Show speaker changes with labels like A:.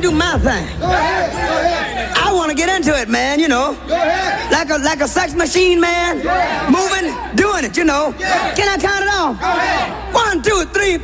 A: want to do my thing.
B: Go ahead. Go ahead.
A: I want to get into it, man, you know.
B: Go ahead.
A: Like a sex machine, man. Moving, doing it, you know. Can I count it off?
B: Go ahead.
A: 1, 2, 3,